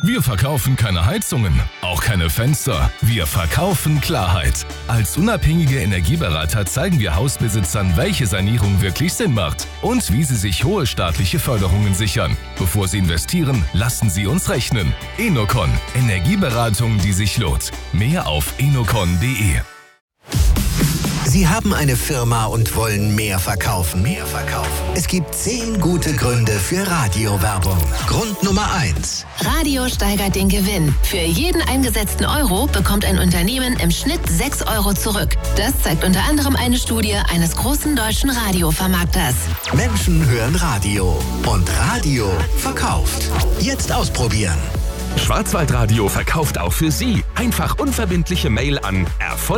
Wir verkaufen keine Heizungen, auch keine Fenster. Wir verkaufen Klarheit. Als unabhängige Energieberater zeigen wir Hausbesitzern, welche Sanierung wirklich Sinn macht und wie sie sich hohe staatliche Förderungen sichern. Bevor sie investieren, lassen Sie uns rechnen. Enocon. Energieberatung, die sich lohnt. Mehr auf enocon.de. Sie haben eine Firma und wollen mehr verkaufen. Es gibt 10 gute Gründe für Radiowerbung. Grund Nummer 1. Radio steigert den Gewinn. Für jeden eingesetzten Euro bekommt ein Unternehmen im Schnitt 6 Euro zurück. Das zeigt unter anderem eine Studie eines großen deutschen Radiovermarkters. Menschen hören Radio und Radio verkauft. Jetzt ausprobieren. Schwarzwaldradio verkauft auch für Sie. Einfach unverbindliche Mail an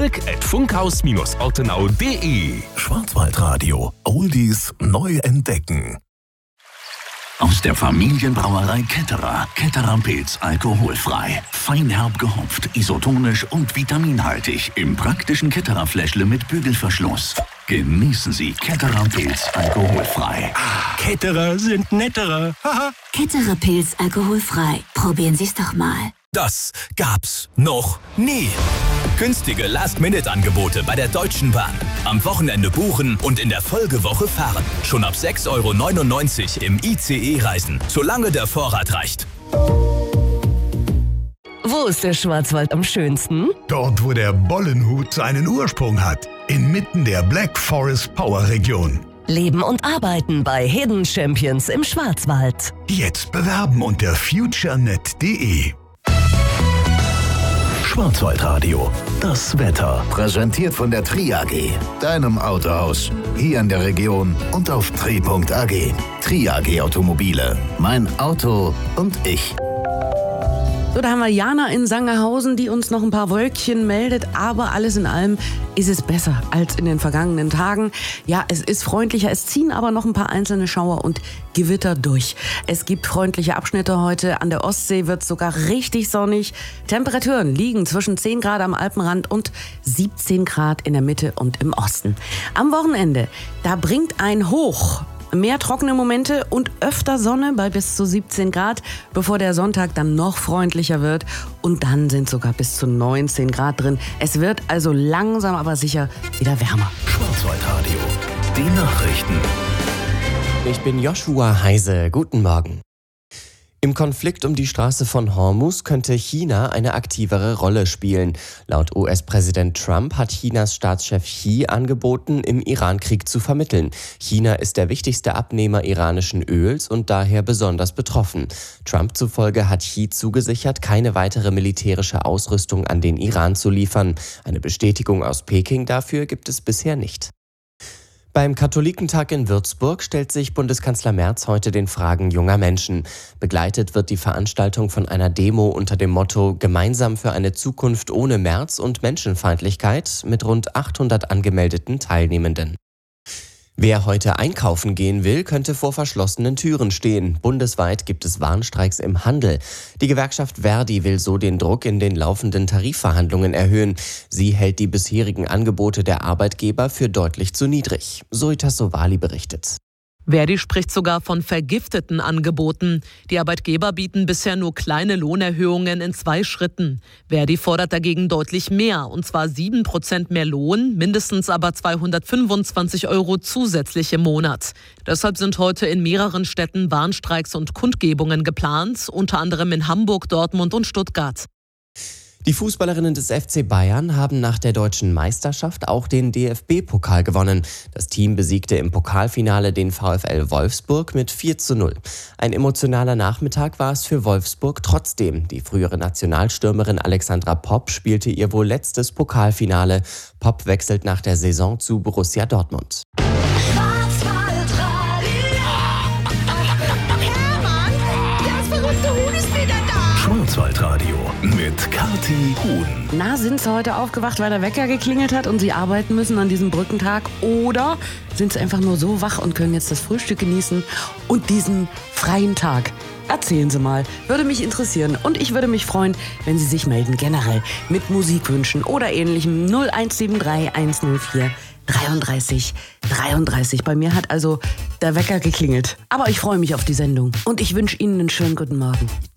erfolg@funkhaus-ortenau.de. Schwarzwaldradio. Oldies neu entdecken. Aus der Familienbrauerei Ketterer. Ketterer Pilz alkoholfrei. Feinherb gehopft, isotonisch und vitaminhaltig. Im praktischen Ketterer Fläschle mit Bügelverschluss. Genießen Sie Ketterer Pilz alkoholfrei. Ketterer sind netterer. Ketterer Pilz alkoholfrei. Probieren Sie es doch mal. Das gab's noch nie. Günstige Last-Minute-Angebote bei der Deutschen Bahn. Am Wochenende buchen und in der Folgewoche fahren. Schon ab 6,99 € im ICE reisen, solange der Vorrat reicht. Wo ist der Schwarzwald am schönsten? Dort, wo der Bollenhut seinen Ursprung hat. Inmitten der Black Forest Power Region. Leben und arbeiten bei Hidden Champions im Schwarzwald. Jetzt bewerben unter futurenet.de. Schwarzwaldradio. Das Wetter. Präsentiert von der Tri AG, deinem Autohaus. Hier in der Region und auf tri.ag. Tri AG Automobile. Mein Auto und ich. So, da haben wir Jana in Sangerhausen, die uns noch ein paar Wölkchen meldet. Aber alles in allem ist es besser als in den vergangenen Tagen. Ja, es ist freundlicher. Es ziehen aber noch ein paar einzelne Schauer und Gewitter durch. Es gibt freundliche Abschnitte heute. An der Ostsee wird es sogar richtig sonnig. Temperaturen liegen zwischen 10 Grad am Alpenrand und 17 Grad in der Mitte und im Osten. Am Wochenende, da bringt ein Hoch mehr trockene Momente und öfter Sonne bei bis zu 17 Grad, bevor der Sonntag dann noch freundlicher wird. Und dann sind sogar bis zu 19 Grad drin. Es wird also langsam aber sicher wieder wärmer. Schwarzwaldradio. Die Nachrichten. Ich bin Joshua Heise. Guten Morgen. Im Konflikt um die Straße von Hormuz könnte China eine aktivere Rolle spielen. Laut US-Präsident Trump hat Chinas Staatschef Xi angeboten, im Iran-Krieg zu vermitteln. China ist der wichtigste Abnehmer iranischen Öls und daher besonders betroffen. Trump zufolge hat Xi zugesichert, keine weitere militärische Ausrüstung an den Iran zu liefern. Eine Bestätigung aus Peking dafür gibt es bisher nicht. Beim Katholikentag in Würzburg stellt sich Bundeskanzler Merz heute den Fragen junger Menschen. Begleitet wird die Veranstaltung von einer Demo unter dem Motto »Gemeinsam für eine Zukunft ohne Merz und Menschenfeindlichkeit« mit rund 800 angemeldeten Teilnehmenden. Wer heute einkaufen gehen will, könnte vor verschlossenen Türen stehen. Bundesweit gibt es Warnstreiks im Handel. Die Gewerkschaft Verdi will so den Druck in den laufenden Tarifverhandlungen erhöhen. Sie hält die bisherigen Angebote der Arbeitgeber für deutlich zu niedrig. Zoita Sowali berichtet. Verdi spricht sogar von vergifteten Angeboten. Die Arbeitgeber bieten bisher nur kleine Lohnerhöhungen in 2 Schritten. Verdi fordert dagegen deutlich mehr, und zwar 7% mehr Lohn, mindestens aber 225 € zusätzlich im Monat. Deshalb sind heute in mehreren Städten Warnstreiks und Kundgebungen geplant, unter anderem in Hamburg, Dortmund und Stuttgart. Die Fußballerinnen des FC Bayern haben nach der deutschen Meisterschaft auch den DFB-Pokal gewonnen. Das Team besiegte im Pokalfinale den VfL Wolfsburg mit 4:0. Ein emotionaler Nachmittag war es für Wolfsburg trotzdem. Die frühere Nationalstürmerin Alexandra Popp spielte ihr wohl letztes Pokalfinale. Popp wechselt nach der Saison zu Borussia Dortmund. Schwarzwaldradio mit Kathi Huhn. Na, sind Sie heute aufgewacht, weil der Wecker geklingelt hat und Sie arbeiten müssen an diesem Brückentag? Oder sind Sie einfach nur so wach und können jetzt das Frühstück genießen und diesen freien Tag? Erzählen Sie mal, würde mich interessieren. Und ich würde mich freuen, wenn Sie sich melden, generell mit Musikwünschen oder ähnlichem. 0173 104 33 33. Bei mir hat also der Wecker geklingelt. Aber ich freue mich auf die Sendung und ich wünsche Ihnen einen schönen guten Morgen.